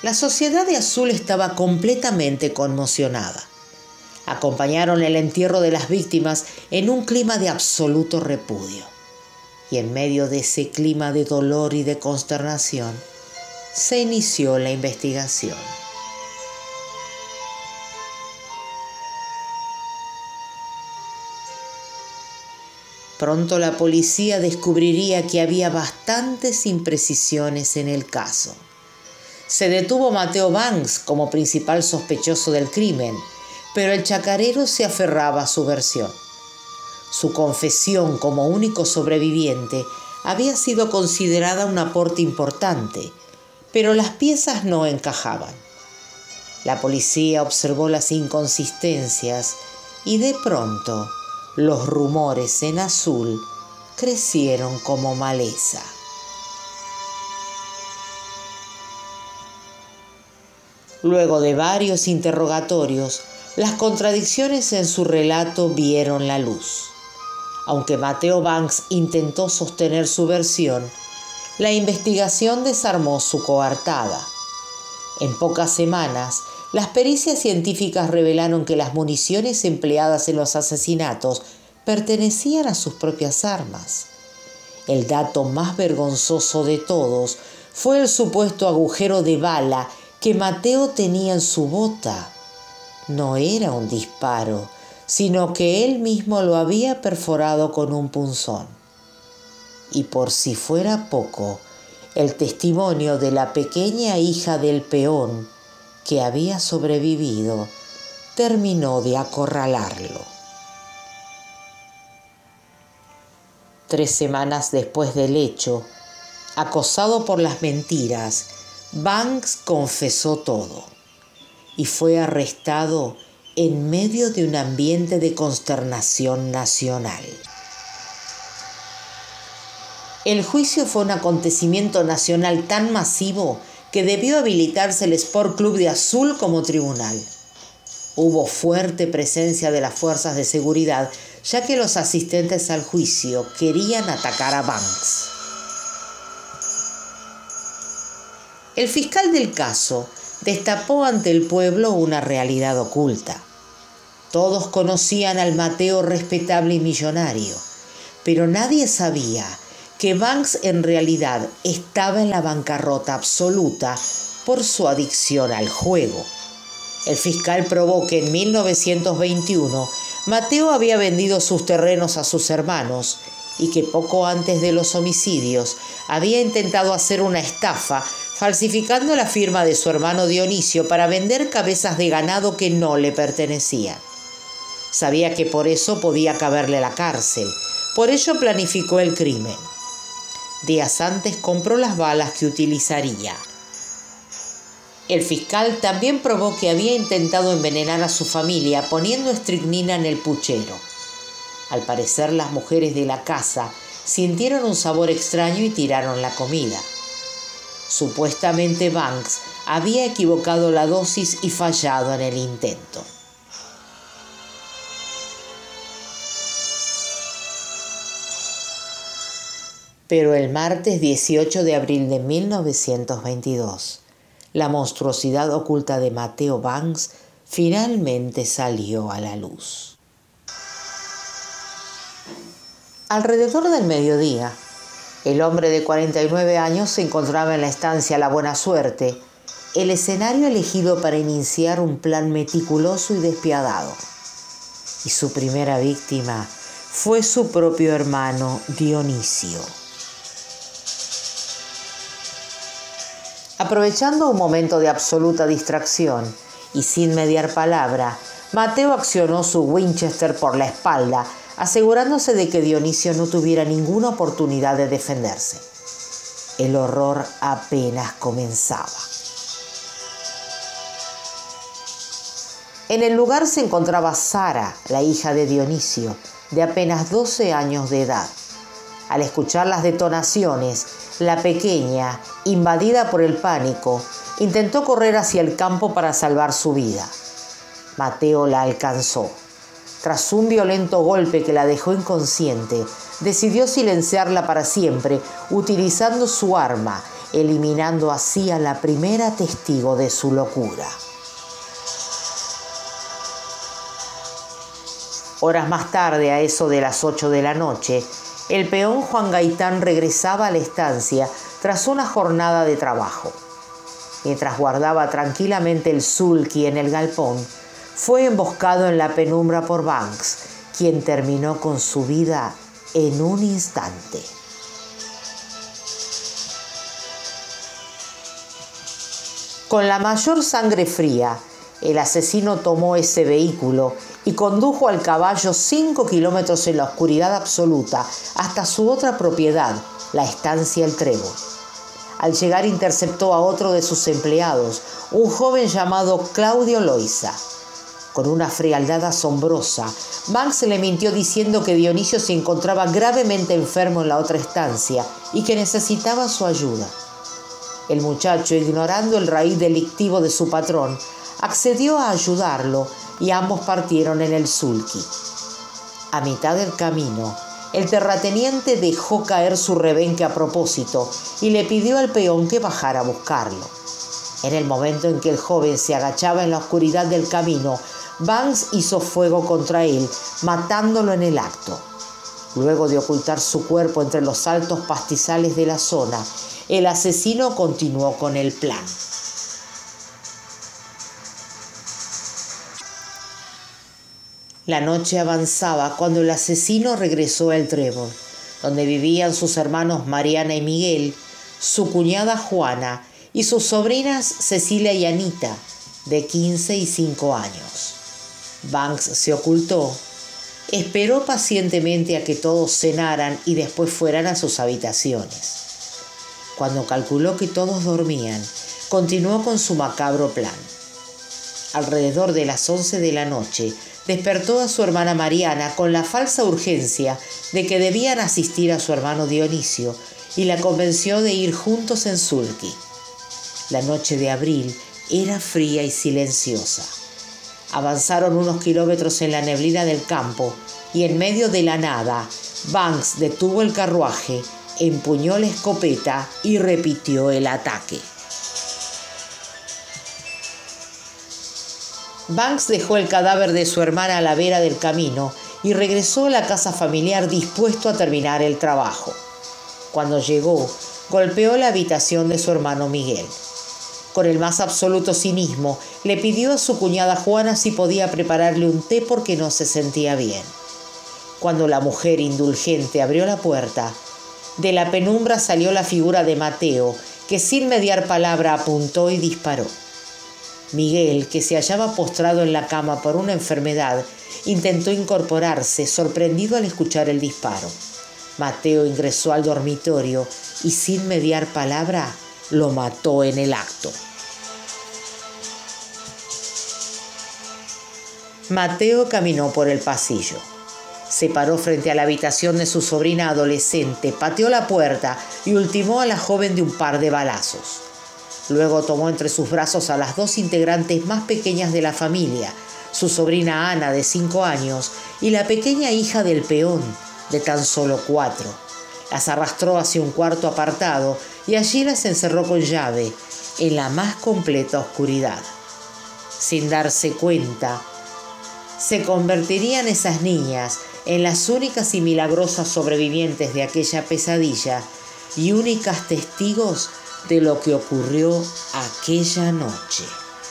La sociedad de Azul estaba completamente conmocionada. Acompañaron el entierro de las víctimas en un clima de absoluto repudio. Y en medio de ese clima de dolor y de consternación, se inició la investigación. Pronto la policía descubriría que había bastantes imprecisiones en el caso. Se detuvo Matteo Banks como principal sospechoso del crimen, pero el chacarero se aferraba a su versión. Su confesión como único sobreviviente había sido considerada un aporte importante, pero las piezas no encajaban. La policía observó las inconsistencias y de pronto los rumores en Azul crecieron como maleza. Luego de varios interrogatorios, las contradicciones en su relato vieron la luz. Aunque Matteo Banks intentó sostener su versión, la investigación desarmó su coartada. En pocas semanas, las pericias científicas revelaron que las municiones empleadas en los asesinatos pertenecían a sus propias armas. El dato más vergonzoso de todos fue el supuesto agujero de bala que Matteo tenía en su bota. No era un disparo, sino que él mismo lo había perforado con un punzón. Y por si fuera poco, el testimonio de la pequeña hija del peón que había sobrevivido terminó de acorralarlo. 3 semanas después del hecho, acosado por las mentiras, Banks confesó todo y fue arrestado en medio de un ambiente de consternación nacional. El juicio fue un acontecimiento nacional tan masivo que debió habilitarse el Sport Club de Azul como tribunal. Hubo fuerte presencia de las fuerzas de seguridad, ya que los asistentes al juicio querían atacar a Banks. El fiscal del caso destapó ante el pueblo una realidad oculta. Todos conocían al Matteo respetable y millonario, pero nadie sabía que Banks en realidad estaba en la bancarrota absoluta por su adicción al juego. El fiscal probó que en 1921 Matteo había vendido sus terrenos a sus hermanos y que poco antes de los homicidios había intentado hacer una estafa falsificando la firma de su hermano Dionisio para vender cabezas de ganado que no le pertenecían. Sabía que por eso podía caberle la cárcel, por ello planificó el crimen. Días antes compró las balas que utilizaría. El fiscal también probó que había intentado envenenar a su familia poniendo estricnina en el puchero. Al parecer, las mujeres de la casa sintieron un sabor extraño y tiraron la comida. Supuestamente Banks había equivocado la dosis y fallado en el intento. Pero el martes 18 de abril de 1922, la monstruosidad oculta de Matteo Banks finalmente salió a la luz. Alrededor del mediodía, el hombre de 49 años se encontraba en la estancia La Buena Suerte, el escenario elegido para iniciar un plan meticuloso y despiadado. Y su primera víctima fue su propio hermano Dionisio. Aprovechando un momento de absoluta distracción y sin mediar palabra, Matteo accionó su Winchester por la espalda, asegurándose de que Dionisio no tuviera ninguna oportunidad de defenderse. El horror apenas comenzaba. En el lugar se encontraba Sara, la hija de Dionisio, de apenas 12 años de edad. Al escuchar las detonaciones, la pequeña, invadida por el pánico, intentó correr hacia el campo para salvar su vida. Matteo la alcanzó. Tras un violento golpe que la dejó inconsciente, decidió silenciarla para siempre utilizando su arma eliminando así a la primera testigo de su locura. Horas más tarde, a eso de las 8 de la noche, el peón Juan Gaitán regresaba a la estancia tras una jornada de trabajo. Mientras guardaba tranquilamente el sulky en el galpón, fue emboscado en la penumbra por Banks, quien terminó con su vida en un instante. Con la mayor sangre fría, el asesino tomó ese vehículo y condujo al caballo 5 kilómetros en la oscuridad absoluta hasta su otra propiedad, la estancia El Trébol. Al llegar interceptó a otro de sus empleados, un joven llamado Claudio Loiza. Con una frialdad asombrosa, Banks le mintió diciendo que Dionisio se encontraba gravemente enfermo en la otra estancia y que necesitaba su ayuda. El muchacho, ignorando el raíz delictivo de su patrón, accedió a ayudarlo y ambos partieron en el sulky. A mitad del camino, el terrateniente dejó caer su rebenque a propósito y le pidió al peón que bajara a buscarlo. En el momento en que el joven se agachaba en la oscuridad del camino, Banks hizo fuego contra él, matándolo en el acto. Luego de ocultar su cuerpo entre los altos pastizales de la zona, el asesino continuó con el plan. La noche avanzaba cuando el asesino regresó a El Trébol, donde vivían sus hermanos Mariana y Miguel, su cuñada Juana y sus sobrinas Cecilia y Anita, de 15 y 5 años. Banks se ocultó, esperó pacientemente a que todos cenaran y después fueran a sus habitaciones. Cuando calculó que todos dormían, continuó con su macabro plan. Alrededor de las 11 de la noche, despertó a su hermana Mariana con la falsa urgencia de que debían asistir a su hermano Dionisio y la convenció de ir juntos en sulky. La noche de abril era fría y silenciosa. Avanzaron unos kilómetros en la neblina del campo y en medio de la nada, Banks detuvo el carruaje, empuñó la escopeta y repitió el ataque. Banks dejó el cadáver de su hermana a la vera del camino y regresó a la casa familiar dispuesto a terminar el trabajo. Cuando llegó, golpeó la habitación de su hermano Miguel. Con el más absoluto cinismo, le pidió a su cuñada Juana si podía prepararle un té porque no se sentía bien. Cuando la mujer indulgente abrió la puerta, de la penumbra salió la figura de Mateo, que sin mediar palabra apuntó y disparó. Miguel, que se hallaba postrado en la cama por una enfermedad, intentó incorporarse, sorprendido al escuchar el disparo. Mateo ingresó al dormitorio y sin mediar palabra lo mató en el acto. Mateo caminó por el pasillo. Se paró frente a la habitación de su sobrina adolescente, pateó la puerta y ultimó a la joven de un par de balazos. Luego tomó entre sus brazos a las dos integrantes más pequeñas de la familia, su sobrina Ana, de 5 años, y la pequeña hija del peón, de tan solo 4. Las arrastró hacia un cuarto apartado y allí las encerró con llave, en la más completa oscuridad. Sin darse cuenta, se convertirían esas niñas en las únicas y milagrosas sobrevivientes de aquella pesadilla y únicas testigos de lo que ocurrió aquella noche.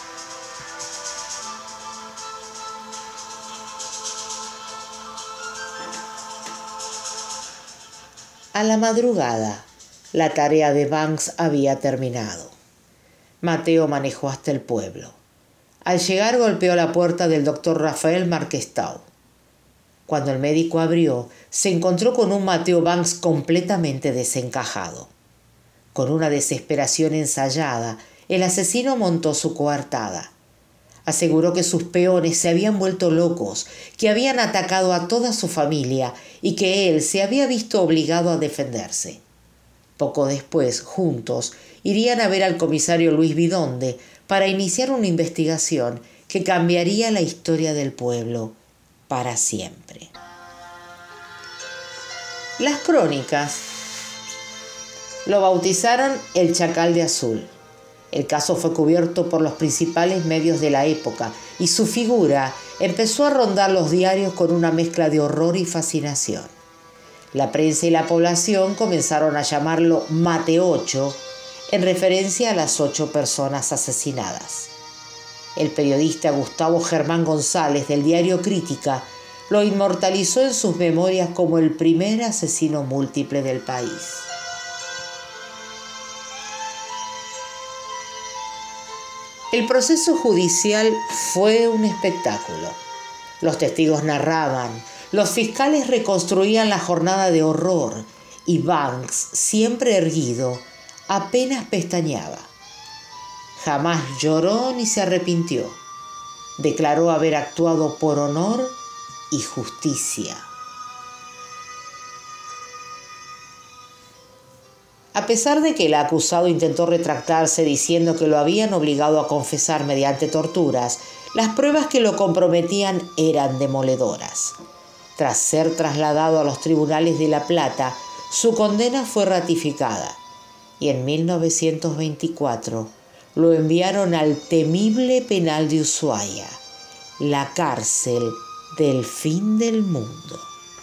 A la madrugada, la tarea de Banks había terminado. Mateo manejó hasta el pueblo. Al llegar golpeó la puerta del doctor Rafael Marquestau. Cuando el médico abrió, se encontró con un Mateo Banks completamente desencajado. Con una desesperación ensayada, el asesino montó su coartada. Aseguró que sus peones se habían vuelto locos, que habían atacado a toda su familia y que él se había visto obligado a defenderse. Poco después, juntos, irían a ver al comisario Luis Vidonde para iniciar una investigación que cambiaría la historia del pueblo para siempre. Las crónicas Lo bautizaron el Chacal de Azul. El caso fue cubierto por los principales medios de la época y su figura empezó a rondar los diarios con una mezcla de horror y fascinación. La prensa y la población comenzaron a llamarlo Mate 8, en referencia a las 8 personas asesinadas. El periodista Gustavo Germán González del diario Crítica lo inmortalizó en sus memorias como el primer asesino múltiple del país. El proceso judicial fue un espectáculo. Los testigos narraban, los fiscales reconstruían la jornada de horror y Banks, siempre erguido, apenas pestañeaba. Jamás lloró ni se arrepintió. Declaró haber actuado por honor y justicia. A pesar de que el acusado intentó retractarse diciendo que lo habían obligado a confesar mediante torturas, las pruebas que lo comprometían eran demoledoras. Tras ser trasladado a los tribunales de La Plata, su condena fue ratificada y en 1924 lo enviaron al temible penal de Ushuaia, la cárcel del fin del mundo.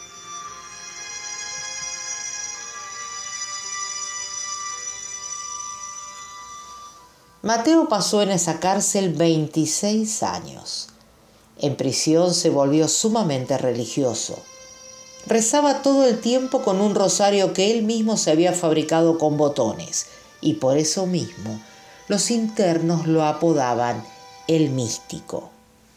Mateo pasó en esa cárcel 26 años. En prisión se volvió sumamente religioso. Rezaba todo el tiempo con un rosario que él mismo se había fabricado con botones, y por eso mismo los internos lo apodaban el místico.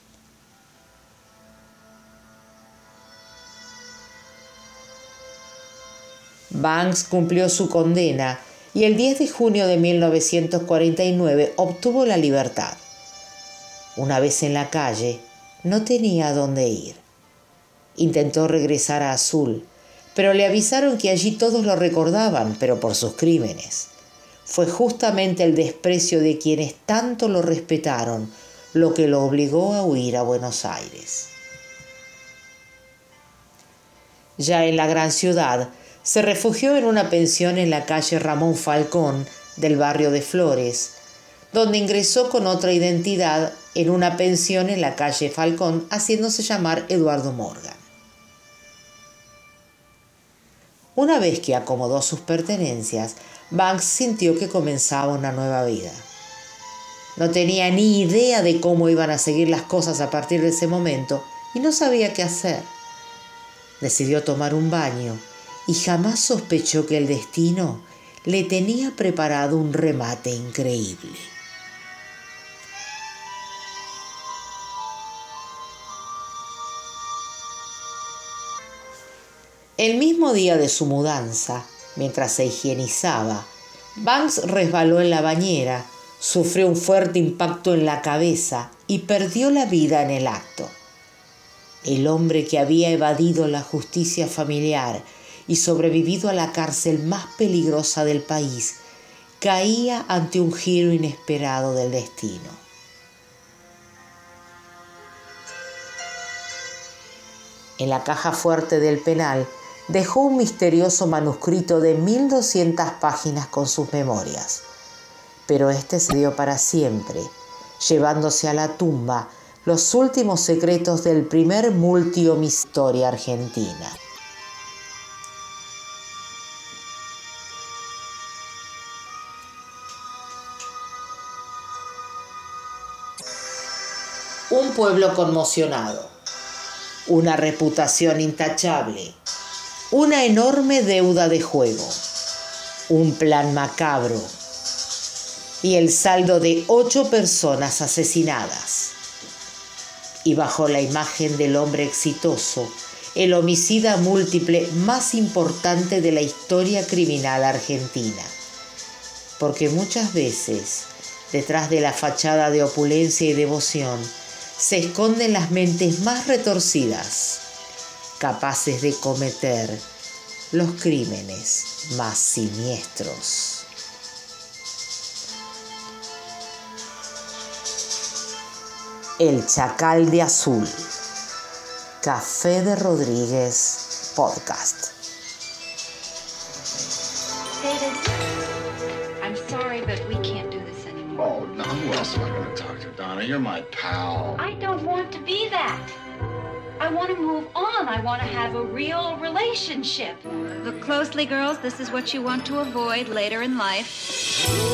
Banks cumplió su condena y el 10 de junio de 1949 obtuvo la libertad. Una vez en la calle, no tenía a dónde ir. Intentó regresar a Azul, pero le avisaron que allí todos lo recordaban, pero por sus crímenes. Fue justamente el desprecio de quienes tanto lo respetaron lo que lo obligó a huir a Buenos Aires. Ya en la gran ciudad, se refugió en una pensión en la calle Ramón Falcón del barrio de Flores, donde ingresó con otra identidad en una pensión en la calle Falcón, haciéndose llamar Eduardo Morgan. Una vez que acomodó sus pertenencias, Banks sintió que comenzaba una nueva vida. No tenía ni idea de cómo iban a seguir las cosas a partir de ese momento y no sabía qué hacer. Decidió tomar un baño y jamás sospechó que el destino le tenía preparado un remate increíble. El mismo día de su mudanza, mientras se higienizaba, Banks resbaló en la bañera, sufrió un fuerte impacto en la cabeza y perdió la vida en el acto. El hombre que había evadido la justicia familiar y sobrevivido a la cárcel más peligrosa del país, caía ante un giro inesperado del destino. En la caja fuerte del penal dejó un misterioso manuscrito de 1200 páginas con sus memorias, pero este se dio para siempre, llevándose a la tumba los últimos secretos del primer multihomicidio argentina. Un pueblo conmocionado, una reputación intachable, una enorme deuda de juego, un plan macabro y el saldo de 8 personas asesinadas. Y bajo la imagen del hombre exitoso, el homicida múltiple más importante de la historia criminal argentina. Porque muchas veces, detrás de la fachada de opulencia y devoción, se esconden las mentes más retorcidas, capaces de cometer los crímenes más siniestros. El Chacal de Azul, Café de Rodríguez Podcast. Donna, you're my pal. I don't want to be that. I want to move on. I want to have a real relationship. Look closely, girls. This is what you want to avoid later in life.